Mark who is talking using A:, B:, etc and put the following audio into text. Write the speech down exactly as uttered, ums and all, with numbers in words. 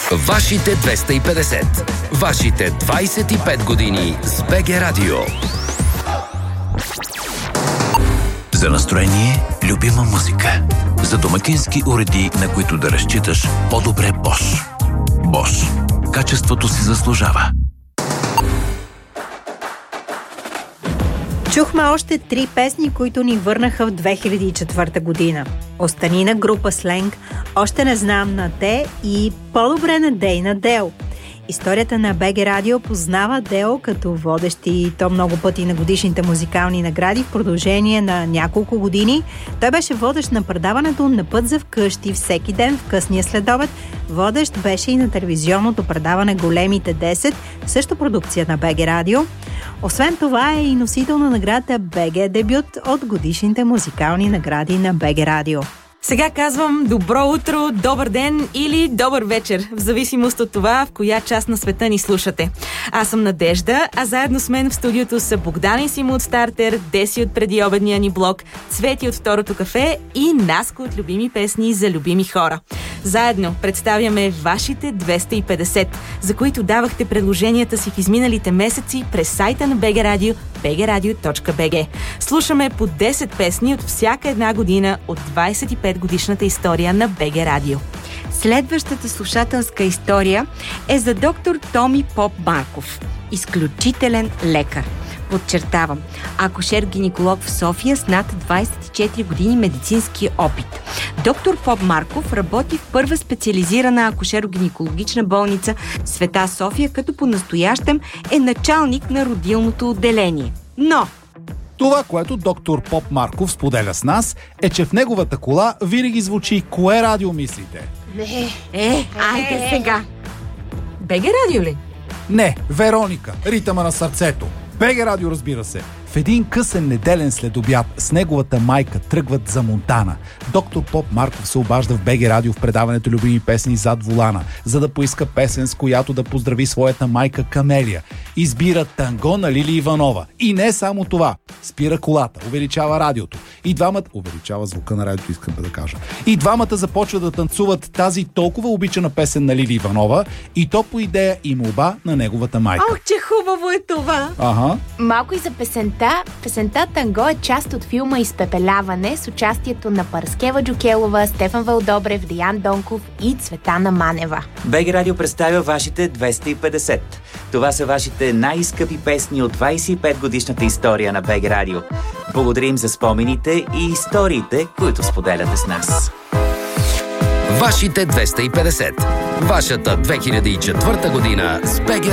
A: Вашите двеста и петдесет. Вашите двайсет и пет години с БГ Радио.
B: За настроение – любима музика. За домакински уреди, на които да разчиташ, по-добре Bosch. Bosch. Качеството си заслужава.
C: Чухме още три песни, които ни върнаха в две хиляди и четвърта година. Остани на група Сленг, Още не знам на те и По-добре на Дей на Дел. Историята на БГ Радио познава Дел като водещи и то много пъти на годишните музикални награди в продължение на няколко години. Той беше водещ на предаването На път за вкъщи всеки ден в късния следобед. Водещ беше и на телевизионното предаване Големите десет, също продукция на БГ Радио. Освен това е и носител на наградата БГ Дебют от годишните музикални награди на БГ Радио.
D: Сега казвам добро утро, добър ден или добър вечер, в зависимост от това в коя част на света ни слушате. Аз съм Надежда, а заедно с мен в студиото са Богдан и Симо от Стартер, Деси от преди обедния ни блок, Цвети от Второто кафе и Наско от Любими песни за любими хора. Заедно представяме вашите двеста и петдесет, за които давахте предложенията си в изминалите месеци през сайта на БГ Радио, би джи радио точка би джи. Слушаме по десет песни от всяка една година от двайсет и пет годишната история на БГ Радио.
E: Следващата слушателска история е за доктор Томи Поп Марков. Изключителен лекар. Подчертавам, акушер-гинеколог в София с над двайсет и четири години медицински опит. Доктор Поп Марков работи в първа специализирана акушеро-гинекологична болница Света София, като по-настоящем е началник на родилното отделение. Но
F: това, което доктор Поп Марков споделя с нас, е, че в неговата кола винаги звучи кое радио мислите?
E: Не, е, айде сега.
D: БГ Радио ли?
F: Не, Вероника, ритъма на сърцето. БГ Радио, разбира се. В един късен неделен следобяд с неговата майка тръгват за Монтана. Доктор Поп Марков се обажда в БГ Радио в предаването Любими песни зад волана, за да поиска песен, с която да поздрави своята майка Камелия. Избира Танго на Лили Иванова. И не само това. Спира колата, увеличава радиото. И двамата... Увеличава звука на радиото, искам да кажа. И двамата започват да танцуват тази толкова обичана песен на Лили Иванова, и то по идея и молба на неговата майка.
E: Ох, че хубаво е това!
F: Ага.
G: Малко и за песента. Песента Танго е част от филма Изпепеляване с участието на Параскева Джукелова, Стефан Вълдобрев, Деян Донков и Цветана Манева.
H: БГ Радио представя вашите двеста и петдесет. Това са вашите най-скъпи песни от двайсет и пет годишната история на БГ Радио. Благодарим за спомените и историите, които споделяте с нас.
A: Вашите двеста и петдесет. Вашата две хиляди и четвърта година с БГ